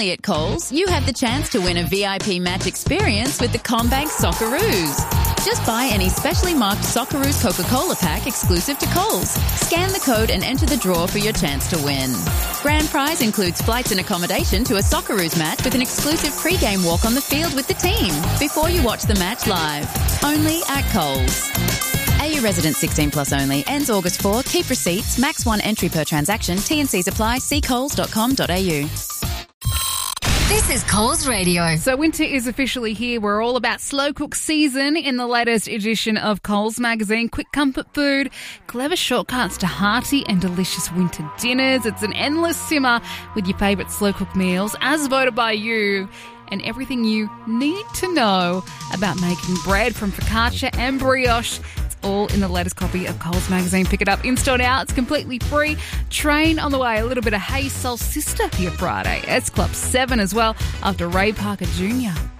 only at Coles, you have the chance to win a VIP match experience with the CommBank Socceroos. Just buy any specially marked Socceroos Coca-Cola pack exclusive to Coles. Scan the code and enter the draw for your chance to win. Grand prize includes flights and accommodation to a Socceroos match with an exclusive pre-game walk on the field with the team before you watch the match live. Only at Coles. AU resident 16 plus only. Ends August 4. Keep receipts. Max 1 entry per transaction. T&Cs apply. See coles.com.au. This is Coles Radio. So winter is officially here. We're all about slow cook season in the latest edition of Coles magazine. Quick comfort food, clever shortcuts to hearty and delicious winter dinners. It's an endless simmer with your favourite slow cook meals as voted by you, and everything you need to know about making bread from focaccia and brioche. It's all in the latest copy of Coles magazine. Pick it up in-store now. It's completely free. Train on the way. A little bit of Hey Soul Sister for your Friday. S Club 7 as well after Ray Parker Jr.